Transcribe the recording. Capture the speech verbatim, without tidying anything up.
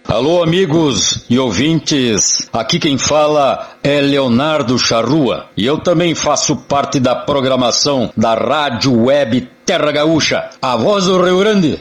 Alô, amigos e ouvintes, aqui quem fala é Leonardo Charrua e eu também faço parte da programação da Rádio Web Terra Gaúcha, a voz do Rio Grande.